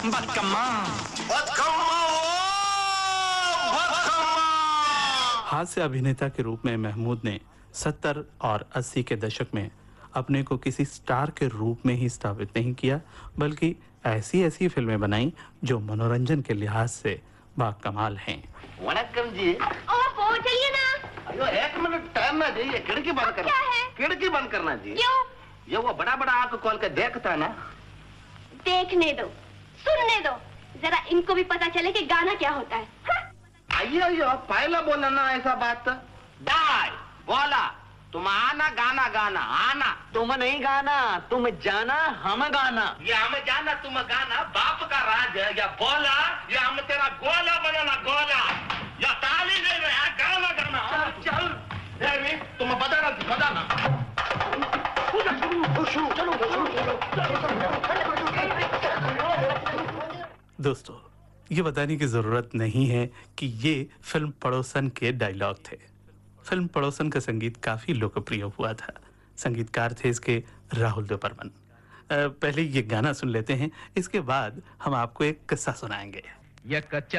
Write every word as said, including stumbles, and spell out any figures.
बदकम्मा हास्य अभिनेता के रूप में महमूद ने सत्तर और अस्सी के दशक में अपने को किसी स्टार के रूप में ही स्थापित नहीं किया, बल्कि ऐसी ऐसी फिल्में बनाई जो मनोरंजन के लिहाज से बाकमाल हैं। वनक्कम जी। ओहो, चलिए ना। अयो एक मिनट टाइम ना जाइए, खिड़की बंद करना। क्या है? खिड़की बंद करना जी। क्यों? ये वो बड़ा बड़ा आंख खोल के देखता ना। देखने दो, सुनने दो, जरा इनको भी पता चले कि गाना क्या होता है। हाँ? आइए आइए, पहला बोला ना ऐसा बात। डाय बोला तुम आना गाना गाना आना। तुम नहीं गाना, तुम जाना हम गाना। ये हम जाना तुम गाना बाप का राज है। या बोला या हम तेरा गोला बनाना गोला। या ताली दे रहे गाना गाना। चल चल तुम बताना बताना। दोस्तों, ये बताने की जरूरत नहीं है कि ये फिल्म पड़ोसन के डायलॉग थे। फिल्म पड़ोसन का संगीत काफी लोकप्रिय हुआ था। संगीतकार थे इसके राहुल दोबर्मन। पहले ये गाना सुन लेते हैं, इसके बाद हम आपको एक किस्सा सुनाएंगे। यह कच्चा